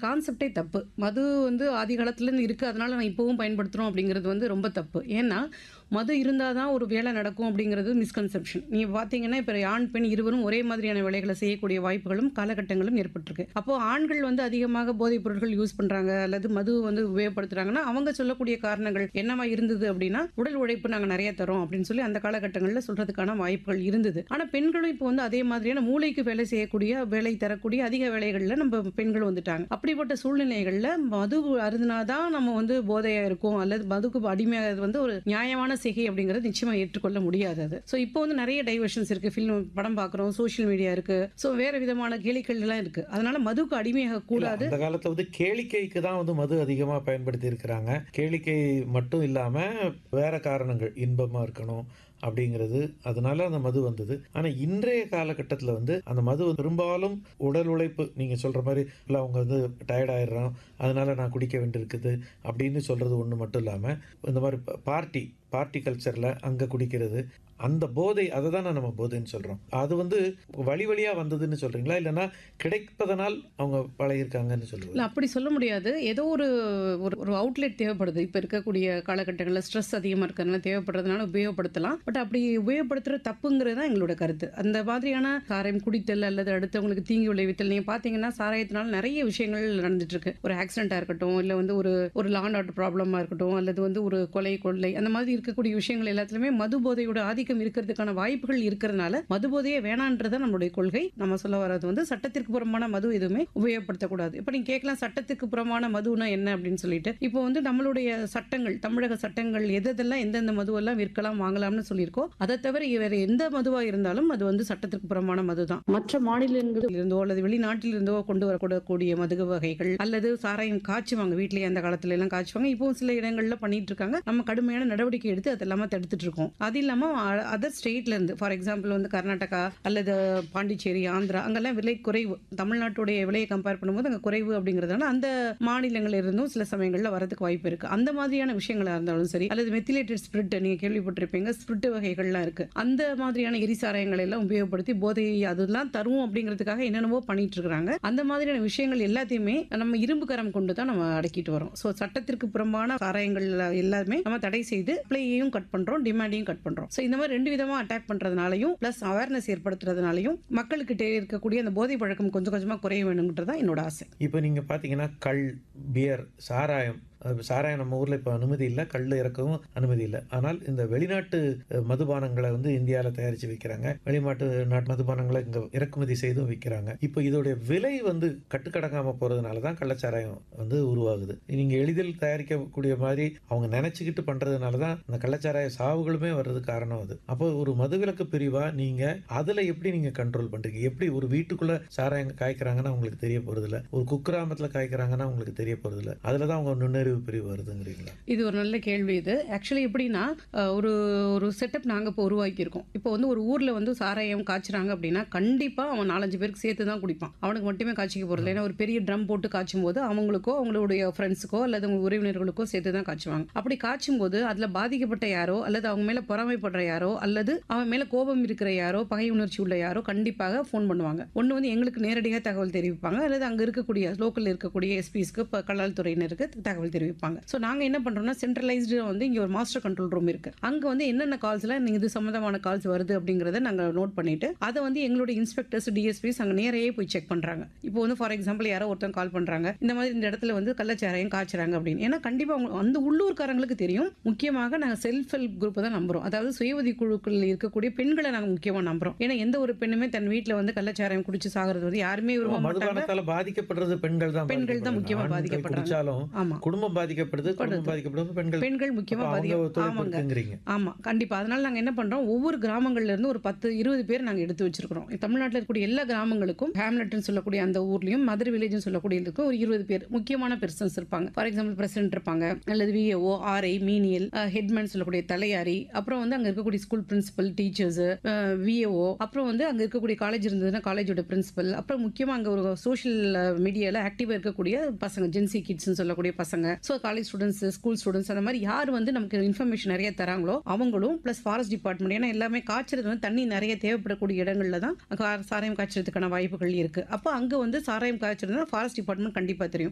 கான்செப்டே தப்பு. மது வந்து ஆதி காலத்துலேருந்து இருக்கு. அதனால நான் இப்பவும் பயன்படுத்துறோம் அப்படிங்கிறது வந்து ரொம்ப தப்பு. ஏன்னா, மது இருந்தா தான் ஒரு வேலை நடக்கும் அப்படிங்கிறது மிஸ்கன்செப்ஷன். நீங்க பார்த்தீங்கன்னா, இப்ப ஆண், பெண் இருவரும் ஒரே மாதிரியான வேலைகள செய்யக்கூடிய வாய்ப்புகளும், காலகட்டங்களும் ஏற்பட்டிருக்கு. அப்போ ஆண்கள் வந்து அதிகமாக போதைப் பொருட்கள் யூஸ் பண்றாங்க, அல்லது மது வந்து உபயோகப்படுத்துறாங்கன்னா, அவங்க சொல்லக்கூடிய காரணங்கள் என்னவா இருந்தது அப்படின்னா, உடல் உழைப்பு நாங்க நெறைய தர்றோம் அப்படின்னு சொல்லி அந்த காலகட்டங்கள்ல சொல்றதுக்கான வாய்ப்புகள் இருந்தது. ஆனா பெண்களும் இப்போ வந்து அதே மாதிரியான மூளைக்கு வேலை செய்யக்கூடிய, வேலை தரக்கூடிய அதிக வேலைகள்ல நம்ம பெண்கள் வந்துட்டாங்க. அப்படிப்பட்ட சூழ்நிலைகள்ல மது அருந்தினா தான் நம்ம வந்து போதையா இருக்கோம், அல்லது மதுக்கு அடிமையாகிறது வந்து ஒரு நியாயமான சிகை அப்படிங்கிறது நிச்சயமா ஏற்றுக்கொள்ள முடியாது அது. ஸோ இப்போ வந்து நெறைய டைவர்ஷன்ஸ் இருக்கு. ஃபில்ம் படம் பார்க்குறோம், சோஷியல் மீடியா இருக்கு. ஸோ வேற விதமான கேளிக்கைகள்லாம் இருக்கு. அதனால மதுக்கு அடிமையாக இல்ல, கூடாது. அந்த காலத்துல வந்து கேளிக்கைக்கு தான் வந்து மது அதிகமா பயன்படுத்தி இருக்கிறாங்க. கேளிக்கை மட்டும் இல்லாம வேற காரணங்கள், இன்பமா இருக்கணும் அப்படிங்கிறது, அதனால அந்த மது வந்தது. ஆனா இன்றைய காலகட்டத்துல வந்து அந்த மது பெரும்பாலும் உடல் உழைப்பு, நீங்க சொல்ற மாரி இல்ல அவங்க வந்து டயர்ட் ஆயிடுறோம், அதனால நான் குடிக்க வேண்டியிருக்குது அப்படின்னு சொல்றது ஒண்ணு மட்டும் இல்லாம, இந்த மாரி பார்ட்டி கல்ச்சர்ல அங்க குடிக்கிறது, அந்த போதை, அத தானே நம்ம போதைன்னு சொல்றோம். அது வந்து வழி வழியா வந்ததுன்னு சொல்றீங்களா? இல்லன்னா கிடைப்பதனால் அவங்க பழகியிருக்காங்கன்னு இல்ல சொல்லுவீங்களா? அப்படி சொல்ல முடியாது. ஏதோ ஒரு ஒரு ஒரு அவுட்லெட் தேவைப்படுது. இப்ப இருக்கக்கூடிய காலகட்டங்கள்ல ஸ்ட்ரெஸ் அதிகமா இருக்கிறதுனால தேவைப்படுறதுனால உபயோகப்படுத்தலாம். பட் அப்படி உபயோகப்படுத்துற தப்புங்கிறது தான் எங்களோட கருத்து. அந்த மாதிரியான சாராயம் குடித்தல் அல்லது அடுத்தவங்களுக்கு தீங்கு விளைவித்தல், நீங்க பார்த்தீங்கன்னா சாராயத்தினால நெறைய விஷயங்கள் நடந்துட்டு இருக்கு. ஒரு ஆக்சிடென்ட்டா இருக்கட்டும், இல்ல வந்து ஒரு ஒரு லா அண்ட் ஆர்டர் ப்ராப்ளமா இருக்கட்டும், அல்லது வந்து ஒரு கொலை, கொள்ளை அந்த மாதிரி இருக்கக்கூடிய விஷயங்கள் எல்லாத்துலயுமே மது போதையோட ஆதிக்கம் இருக்கிறதுக்கான வாய்ப்புகள் இருக்கிறதுனால, மது போதையே வேணான்றது தான் நம்மளுடைய கொள்கை. நம்ம சொல்ல வர்றது வந்து சட்டத்திற்கு புறம்பான மது எதுவுமே உபயோகப்படுத்தக்கூடாது. இப்ப நீங்க கேட்கலாம், சட்டத்துக்கு புறம்பான மதுனா என்ன அப்படின்னு சொல்லிட்டு. இப்போ வந்து நம்மளுடைய சட்டங்கள், தமிழக சட்டங்கள் எதெல்லாம் எந்தெந்த மதுவெல்லாம் விற்கலாம், வாங்கலாம்னு சொல்லியிருக்கோ, அதை தவிர வேற எந்த மதுவா இருந்தாலும் அது வந்து சட்டத்திற்கு புறம்பான மது தான். மற்ற மாநிலங்களில் இருந்தோ அல்லது வெளிநாட்டில் இருந்தோ கொண்டு வரக்கூடக்கூடிய மது வகைகள், அல்லது சாராயம் காய்ச்சுவாங்க வீட்லயே, அந்த காலத்துல எல்லாம் காய்ச்சுவாங்க. இப்பவும் சில இடங்கள்ல பண்ணிட்டு இருக்காங்க. நம்ம கடுமையான நடவடிக்கை எடுத்து அதெல்லாம தடுத்துட்டு இருக்கோம். அது இல்லாம அதர் ஸ்டேட்ல இருந்து, ஃபார் எக்ஸாம்பிள் வந்து கர்நாடகா அல்லது பாண்டிச்சேரி, ஆந்திரா அங்கெல்லாம் விலை குறைவு. தமிழ்நாட்டுடைய விலையை கம்பேர் பண்ணும்போது அங்க குறைவு அப்படிங்கிறதுனால அந்த மாநிலங்கள்ல இருந்தும் சில சமயங்கள்ல வரதுக்கு வாய்ப்பு இருக்கு. அந்த மாதிரியான விஷயங்களா இருந்தாலும் சரி, அல்லது மெத்திலேட்டட் ஸ்பிரிட், நீங்க கேள்விப்பட்டிருப்பீங்க, ஸ்பிரிட் வகைகள்லாம் இருக்கு. அந்த மாதிரியான எரிசாராயங்களை எல்லாம் உபயோகப்படுத்தி போதையை அதெல்லாம் தரும் அப்படிங்கிறதுக்காக என்னென்னவோ பண்ணிட்டு இருக்காங்க. அந்த மாதிரியான விஷயங்கள் எல்லாத்தையுமே நம்ம இரும்பு கரம் கொண்டு தான் நம்ம அடக்கிட்டு வரோம். ஸோ சட்டத்திற்கு புறம்பான சாராயங்கள் எல்லாருமே நம்ம தடை செய்து பிளேயையும் கட் பண்றோம், டிமாண்டையும் கட் பண்றோம். ஸோ இந்த மாதிரி ரெண்டு விதமா அட்டாக் பண்றதுனாலையும் பிளஸ் அவேர்னஸ் ஏற்படுத்துறதுனாலையும் மக்களுக்கிட்டே இருக்கக்கூடிய அந்த போதை பழக்கம் கொஞ்சம் கொஞ்சமா குறைய வேணும்ன்றதான் என்னோட ஆசை. இப்ப நீங்க பார்த்தீங்கன்னா, பியர், சாராயம், சாராயம் நம்ம ஊர்ல இப்ப அனுமதி இல்ல. கள்ளு இறக்கவும் அனுமதி இல்ல. ஆனால் இந்த வெளிநாட்டு மதுபானங்கள வந்து இந்தியால தயாரிச்சு விக்கிறாங்க. நாட்டு மதுபானங்கள இங்க இறக்குமதி செய்தும் விக்கிறாங்க. இப்ப இதோடைய விலை வந்து கட்டுக்கடங்காம போறதுனால தான் கள்ளச்சாராயம் வந்து உருவாகுது. நீங்க எளிதில் தயாரிக்கக்கூடிய மாதிரி அவங்க நெனச்சுக்கிட்டு பண்றதுனால தான் இந்த கள்ளச்சாராய சாவுகளுமே வர்றதுக்கு காரணம் அது. அப்போ ஒரு மதுவிலக்கு பிரிவா நீங்க அதுல எப்படி நீங்க கண்ட்ரோல் பண்றீங்க? எப்படி ஒரு வீட்டுக்குள்ள சாராயம் காய்க்கிறாங்கன்னா உங்களுக்கு தெரிய போறதில்ல. ஒரு குக்கிராமத்துல காய்க்கிறாங்கன்னா உங்களுக்கு தெரிய போறதில்ல. அதுல தான் அவங்க நுண்ணறிவு பிரிவு வருதுங்கிறீங்களா? இது ஒரு நல்ல கேள்வி இது. ஆக்சுவலி எப்படின்னா, ஒரு ஒரு செட்டப் நாங்க இப்போ உருவாக்கியிருக்கோம். இப்போ வந்து ஒரு ஊர்ல வந்து சாராயம் காய்ச்சுறாங்க அப்படின்னா, கண்டிப்பா அவன் 4, 5 பேருக்கு சேர்த்து தான் குடிப்பான். அவனுக்கு மட்டுமே காய்ச்சிக்க போறதில்ல. ஏன்னா ஒரு பெரிய ட்ரம் போட்டு காய்ச்சும்போது அவங்களுக்கோ, அவங்களுடைய ஃப்ரெண்ட்ஸுக்கோ அல்லது அவங்க உறவினர்களுக்கோ சேர்த்து தான் காய்ச்சுவாங்க. அப்படி காய்ச்சும்போது அதுல பாதிக்கப்பட்ட யாரோ, அல்லது அவங்க மேல பொறாமைப்படுற யாரோ, அல்லது அவன் மேல கோபம் இருக்கிற யாரோ, பகை உணர்ச்சி உள்ள யாரோ கண்டிப்பாக ஃபோன் பண்ணுவாங்க. ஒண்ணு வந்து எங்களுக்கு நேரடியா தகவல் தெரிவிப்பாங்க, அல்லது அங்க இருக்கக்கூடிய லோக்கல்ல இருக்கக்கூடிய எஸ்பிஸ்க்கு, கலால்துறையினருக்கு தகவல் தெரிவிப்பாங்க. ஸோ நாங்க என்ன பண்றோம்னா, சென்ட்ரலைஸ்டு வந்து இங்க ஒரு மாஸ்டர் கண்ட்ரோல் ரூம் இருக்கு. அங்க வந்து என்னென்ன கால்ஸ்லாம் இது சம்பந்தமான கால்ஸ் வருது அப்படிங்கறத நாங்க நோட் பண்ணிட்டு, அதை வந்து எங்களுடைய இன்ஸ்பெக்டர்ஸ், டிஎஸ்பிஸ் அங்க நேரையே போய் செக் பண்றாங்க. இப்போ வந்து ஃபார் எக்ஸாம்பிள் யாரோ ஒருத்தன் கால் பண்றாங்க, இந்த மாதிரி இந்த இடத்துல வந்து கள்ளச்சாராயம் காய்ச்சறாங்க அப்படின்னு. ஏன்னா கண்டிப்பா அந்த உள்ளூர்காரங்களுக்கு தெரியும். முக்கியமாக நாங்க செல்ஃப் ஹெல்ப் குரூப் தான் நம்புறோம். அதாவது சுய உதவி குழுக்கள் இருக்கக்கூடிய பெண்களை நாங்க முக்கியமா நம்புறோம். ஏன்னா எந்த ஒரு பெண்ணுமே தன் வீட்டுல வந்து கள்ளச்சாராயம் குடிச்சு சாகிறது வந்து யாருமே விரும்ப மாட்டாங்க. மதுபானத்தால பாதிக்கப்படுறது பெண்கள் தான். பெண்கள் தான் முக்கியமா ஆண்கள் பாதிக்கப்படுறாங்க. குடிச்சாலும் ஆமா, குடும்பம் பாதிக்கப்படுது. குடும்பம் பாதிக்கப்படுறது பெண்கள். பெண்கள் முக்கியமா அப்ப அவங்க ஒத்துழைப்பு ஆமாங்க. இருக்குங்கிறீங்க. ஆமா, கண்டிப்பா. அதனால நாங்க என்ன பண்றோம், ஒவ்வொரு கிராமங்கள்ல இருந்து ஒரு 10, 20 பேர் நாங்க எடுத்து வச்சிருக்கிறோம். தமிழ்நாட்டுல இருக்கக்கூடிய எல்லா கிராமங்களுக்கும், ஹேம்லெட்னு சொல்லக்கூடிய அந்த ஊர்லயும், மதர் வில்லேஜ்னு சொல்லக்கூடிய இதுக்கும் ஒரு 20 பேர் முக்கியமான பெர்சன்ஸ் இருப்பாங்க. ஃபார் எக்ஸாம்பிள் பிரசிடென்ட் இருப்பாங்க, அல்லது விஏஓ, ஆர்ஐ, மீனியல், ஹெட்மேன் சொல்லக்கூடிய தலையாரி, அப்புறம் வந்து அங்க இருக்கக்கூடிய ஸ்கூல் பிரின்சிபல், டீச்சர்ஸ், விஏஓ, அப்புறம் வந்து அங்க இருக்கக்கூடிய காலேஜ் இருந்ததுன்னா காலேஜோட பிரின்சிபல், அப்புறம் முக்கியமா அங்க ஒரு சோஷியல் மீடியால ஆக்டிவா இருக்கக்கூடிய பசங்க, ஜென்சி கிட்ஸ்னு சொல்லக்கூடிய பசங்க, so college students, school students, அந்த மாதிரி யார் வந்து நமக்கு இன்ஃபர்மேஷன் நிறைய தராங்களோ அவங்களும், பிளஸ் ஃபாரஸ்ட் டிபார்ட்மெண்ட். ஏன்னா எல்லாமே காய்ச்சறது வந்து தண்ணி நிறைய தேவைப்படக்கூடிய இடங்கள்ல தான் சாராயம் காய்ச்சறதுக்கான வாய்ப்புகள் இருக்கு. அப்போ அங்க வந்து சாராயம் காய்ச்சறதுனா ஃபாரஸ்ட் டிபார்ட்மெண்ட் கண்டிப்பா தெரியும்.